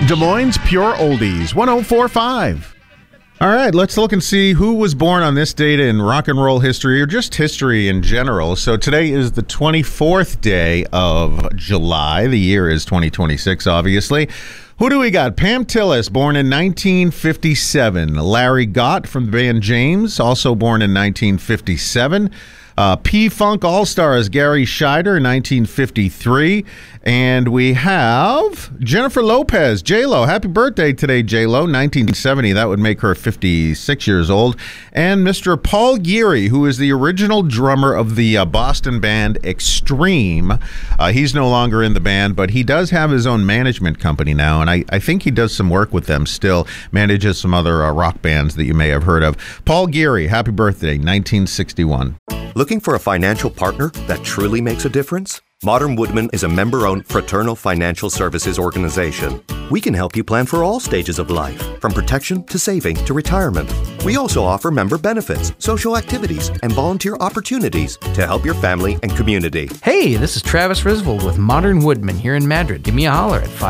Des Moines Pure Oldies, 104.5. All right, let's look and see who was born on this date in rock and roll history, or just history in general. So today is the 24th day of July. The year is 2026, obviously. Who do we got? Pam Tillis, born in 1957. Larry Gott from the band James, also born in 1957. P-Funk All-Stars, Gary Scheider in 1953. And we have Jennifer Lopez, J-Lo. Happy birthday today, J-Lo, 1970. That would make her 56 years old. And Mr. Paul Geary, who is the original drummer of the Boston band Extreme. He's no longer in the band, but he does have his own management company now, and I think he does some work with them still, manages some other rock bands that you may have heard of. Paul Geary, happy birthday, 1961. Looking for a financial partner that truly makes a difference? Modern Woodmen is a member-owned fraternal financial services organization. We can help you plan for all stages of life, from protection to saving to retirement. We also offer member benefits, social activities, and volunteer opportunities to help your family and community. Hey, this is Travis Risvold with Modern Woodmen here in Madrid. Give me a holler at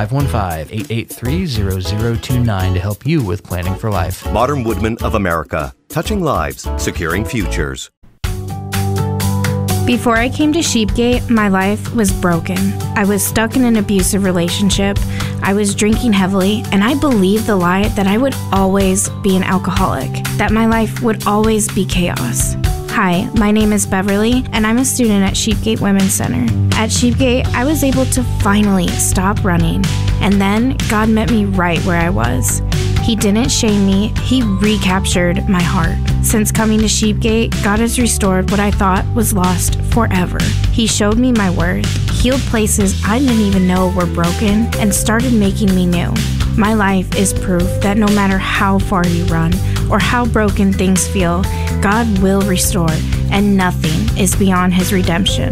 515-883-0029 to help you with planning for life. Modern Woodmen of America, touching lives, securing futures. Before I came to Sheepgate, my life was broken. I was stuck in an abusive relationship. I was drinking heavily, and I believed the lie that I would always be an alcoholic, that my life would always be chaos. Hi, my name is Beverly, and I'm a student at Sheepgate Women's Center. At Sheepgate, I was able to finally stop running, and then God met me right where I was. He didn't shame me, He recaptured my heart. Since coming to Sheepgate, God has restored what I thought was lost forever. He showed me my worth, healed places I didn't even know were broken, and started making me new. My life is proof that no matter how far you run or how broken things feel, God will restore, and nothing is beyond His redemption.